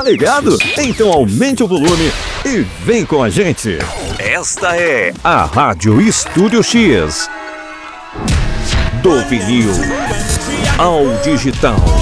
Tá ligado? Então aumente o volume e vem com a gente. Esta é a Rádio Estúdio X. Do vinil ao digital.